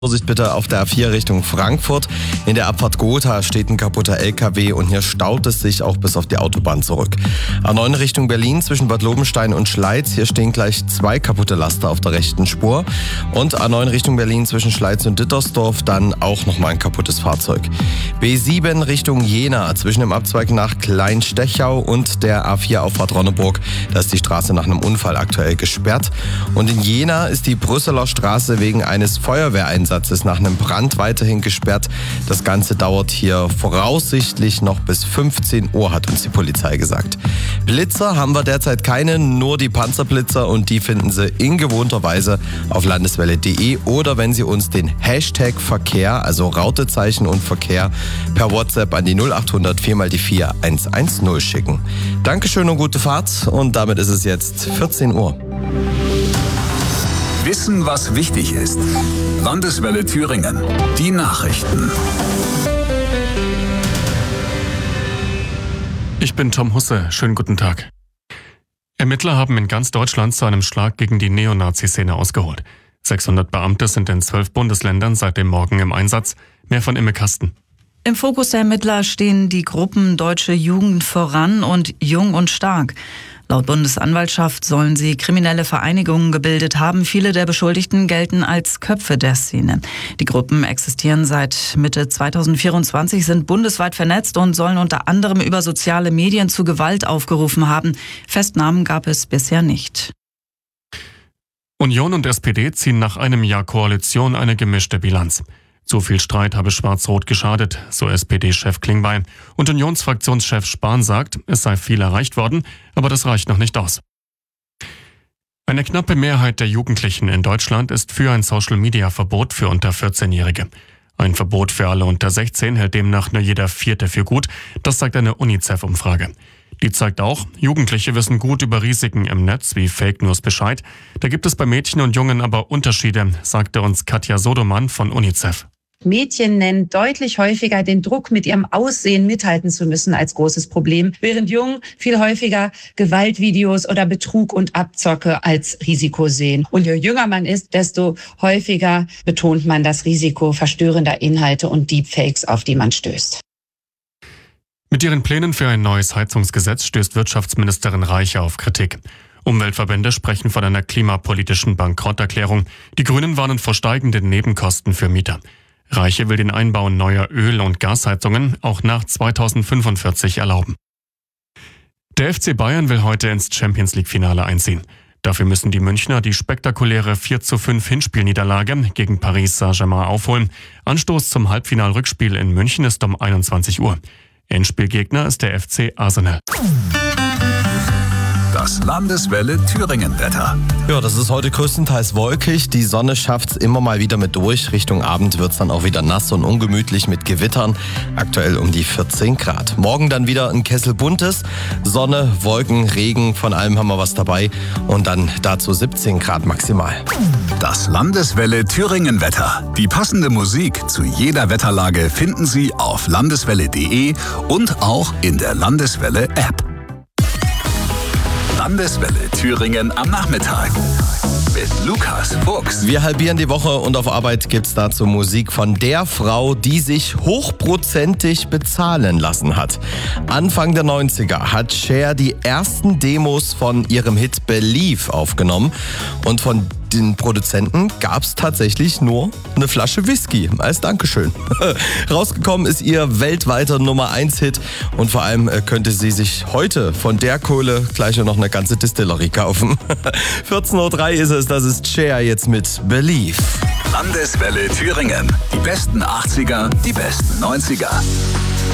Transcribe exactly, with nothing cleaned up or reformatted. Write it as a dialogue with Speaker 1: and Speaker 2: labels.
Speaker 1: Vorsicht bitte auf der A vier Richtung Frankfurt. In der Abfahrt Gotha steht ein kaputter L K W und hier staut es sich auch bis auf die Autobahn zurück. A neun Richtung Berlin zwischen Bad Lobenstein und Schleiz. Hier stehen gleich zwei kaputte Laster auf der rechten Spur. Und A neun Richtung Berlin zwischen Schleiz und Dittersdorf dann auch nochmal ein kaputtes Fahrzeug. B sieben Richtung Jena zwischen dem Abzweig nach Kleinstechau und der A vier Auffahrt Ronneburg. Da ist die Straße nach einem Unfall aktuell gesperrt. Und in Jena ist die Brüsseler Straße wegen eines Feuerwehreinsatzes ist nach einem Brand weiterhin gesperrt. Das Ganze dauert hier voraussichtlich noch bis fünfzehn Uhr, hat uns die Polizei gesagt. Blitzer haben wir derzeit keine, nur die Panzerblitzer und die finden Sie in gewohnter Weise auf landeswelle punkt de oder wenn Sie uns den Hashtag Verkehr, also Rautezeichen und Verkehr, per WhatsApp an die null acht hundert vier mal die vier eins eins null schicken. Dankeschön und gute Fahrt und damit ist es jetzt vierzehn Uhr.
Speaker 2: Wissen, was wichtig ist. Landeswelle Thüringen. Die Nachrichten.
Speaker 3: Ich bin Tom Husse. Schönen guten Tag. Ermittler haben in ganz Deutschland zu einem Schlag gegen die Neonazi-Szene ausgeholt. sechshundert Beamte sind in zwölf Bundesländern seit dem Morgen im Einsatz. Mehr von Imme Kasten.
Speaker 4: Im Fokus der Ermittler stehen die Gruppen Deutsche Jugend voran und Jung und Stark. Laut Bundesanwaltschaft sollen sie kriminelle Vereinigungen gebildet haben. Viele der Beschuldigten gelten als Köpfe der Szene. Die Gruppen existieren seit Mitte zweitausendvierundzwanzig, sind bundesweit vernetzt und sollen unter anderem über soziale Medien zu Gewalt aufgerufen haben. Festnahmen gab es bisher nicht.
Speaker 3: Union und S P D ziehen nach einem Jahr Koalition eine gemischte Bilanz. Zu viel Streit habe Schwarz-Rot geschadet, so S P D-Chef Klingbeil. Und Unionsfraktionschef Spahn sagt, es sei viel erreicht worden, aber das reicht noch nicht aus. Eine knappe Mehrheit der Jugendlichen in Deutschland ist für ein Social-Media-Verbot für unter vierzehnjährige. Ein Verbot für alle unter sechzehn hält demnach nur jeder Vierte für gut, das sagt eine UNICEF-Umfrage. Die zeigt auch, Jugendliche wissen gut über Risiken im Netz wie Fake News Bescheid. Da gibt es bei Mädchen und Jungen aber Unterschiede, sagte uns Katja Sodomann von UNICEF.
Speaker 5: Mädchen nennen deutlich häufiger den Druck, mit ihrem Aussehen mithalten zu müssen, als großes Problem, während Jungen viel häufiger Gewaltvideos oder Betrug und Abzocke als Risiko sehen. Und je jünger man ist, desto häufiger betont man das Risiko verstörender Inhalte und Deepfakes, auf die man stößt.
Speaker 3: Mit ihren Plänen für ein neues Heizungsgesetz stößt Wirtschaftsministerin Reiche auf Kritik. Umweltverbände sprechen von einer klimapolitischen Bankrotterklärung. Die Grünen warnen vor steigenden Nebenkosten für Mieter. Reiche will den Einbau neuer Öl- und Gasheizungen auch nach zweitausendfünfundvierzig erlauben. Der F C Bayern will heute ins Champions-League-Finale einziehen. Dafür müssen die Münchner die spektakuläre vier zu fünf Hinspielniederlage gegen Paris Saint-Germain aufholen. Anstoß zum Halbfinal-Rückspiel in München ist um einundzwanzig Uhr. Endspielgegner ist der F C Arsenal.
Speaker 2: Das Landeswelle Thüringen-Wetter.
Speaker 1: Ja, das ist heute größtenteils wolkig. Die Sonne schafft's immer mal wieder mit durch. Richtung Abend wird's dann auch wieder nass und ungemütlich mit Gewittern. Aktuell um die vierzehn Grad. Morgen dann wieder ein Kessel buntes. Sonne, Wolken, Regen, von allem haben wir was dabei. Und dann dazu siebzehn Grad maximal.
Speaker 2: Das Landeswelle Thüringen-Wetter. Die passende Musik zu jeder Wetterlage finden Sie auf landeswelle punkt de und auch in der Landeswelle-App. Landeswelle Thüringen am Nachmittag mit Lukas Fuchs.
Speaker 1: Wir halbieren die Woche und auf Arbeit gibt's dazu Musik von der Frau, die sich hochprozentig bezahlen lassen hat. Anfang der neunziger hat Cher die ersten Demos von ihrem Hit Believe aufgenommen und von den Produzenten gab's tatsächlich nur eine Flasche Whisky als Dankeschön. Rausgekommen ist ihr weltweiter Nummer eins Hit und vor allem könnte sie sich heute von der Kohle gleich noch eine ganze Distillerie kaufen. vierzehn Uhr drei ist es, das ist Cher jetzt mit Believe.
Speaker 2: Landeswelle Thüringen. Die besten achtziger, die besten neunziger.